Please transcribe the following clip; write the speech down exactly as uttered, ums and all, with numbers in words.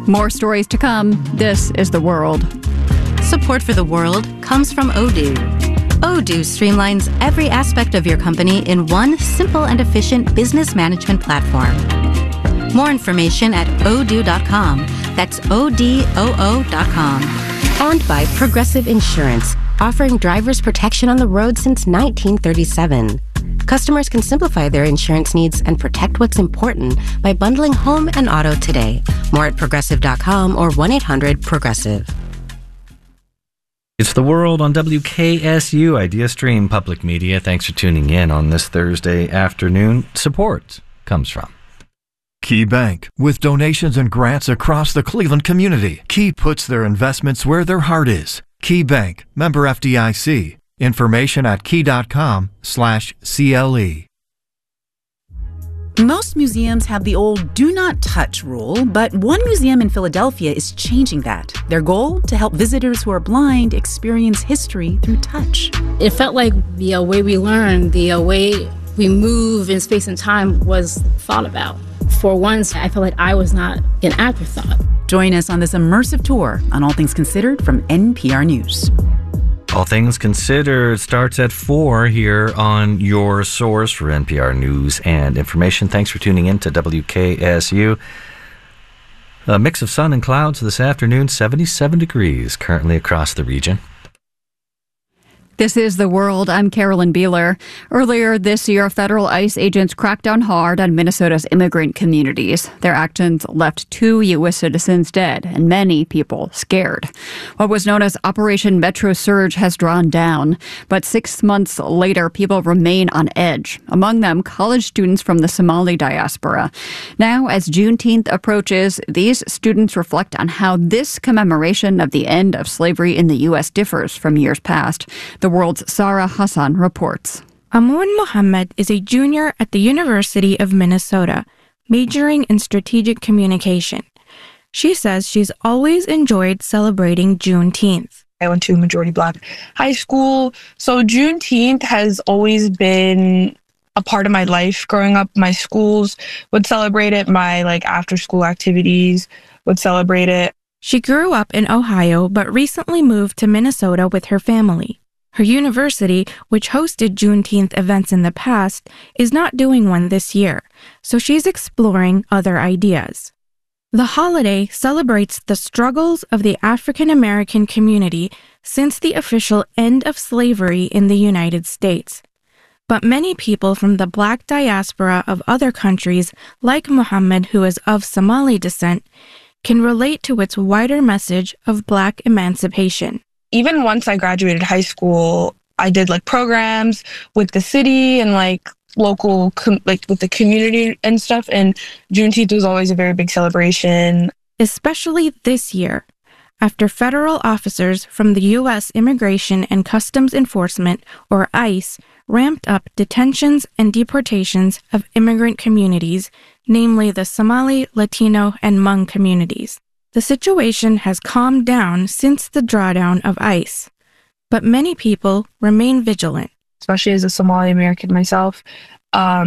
More stories to come. This is The World. Support for The World comes from Odoo. Odoo streamlines every aspect of your company in one simple and efficient business management platform. More information at odoo dot com. That's O D O O dot com. And by Progressive Insurance, offering drivers protection on the road since nineteen thirty-seven. Customers can simplify their insurance needs and protect what's important by bundling home and auto today. More at progressive dot com or one eight hundred progressive. It's The World on W K S U Idea Stream Public Media. Thanks for tuning in on this Thursday afternoon. Support comes from Key Bank. With donations and grants across the Cleveland community, Key puts their investments where their heart is. Key Bank, member F D I C. Information at key dot com slash C L E. Most museums have the old do not touch rule, but one museum in Philadelphia is changing that. Their goal? To help visitors who are blind experience history through touch. It felt like the uh, way we learn, the uh, way we move in space and time was thought about. For once, I felt like I was not an afterthought. Join us on this immersive tour on All Things Considered from N P R News. All Things Considered starts at four here on your source for N P R News and information. Thanks for tuning in to W K S U. A mix of sun and clouds this afternoon, seventy-seven degrees currently across the region. This is The World. I'm Carolyn Beeler. Earlier this year, federal ICE agents cracked down hard on Minnesota's immigrant communities. Their actions left two U S citizens dead and many people scared. What was known as Operation Metro Surge has drawn down, but six months later, people remain on edge, among them college students from the Somali diaspora. Now, as Juneteenth approaches, these students reflect on how this commemoration of the end of slavery in the U S differs from years past. The World's Sarah Hassan reports. Amun Mohammed is a junior at the University of Minnesota, majoring in strategic communication. She says she's always enjoyed celebrating Juneteenth. I went to a majority Black high school, so Juneteenth has always been a part of my life. Growing up, my schools would celebrate it. My like after-school activities would celebrate it. She grew up in Ohio, but recently moved to Minnesota with her family. Her university, which hosted Juneteenth events in the past, is not doing one this year, so she's exploring other ideas. The holiday celebrates the struggles of the African American community since the official end of slavery in the United States. But many people from the Black diaspora of other countries, like Muhammad, who is of Somali descent, can relate to its wider message of Black emancipation. Even once I graduated high school, I did like programs with the city and like local, com- like with the community and stuff. And Juneteenth was always a very big celebration. Especially this year, after federal officers from the U S Immigration and Customs Enforcement, or ICE, ramped up detentions and deportations of immigrant communities, namely the Somali, Latino, and Hmong communities. The situation has calmed down since the drawdown of ICE, but many people remain vigilant. Especially as a Somali American myself, um,